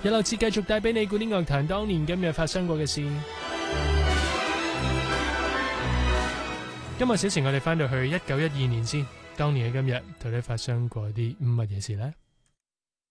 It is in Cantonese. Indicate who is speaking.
Speaker 1: 一路次繼續帶俾你古典樂壇當年今日發生過嘅事。今日小時我哋翻到去1912年先，當年嘅今日到底發生過啲乜嘢事呢？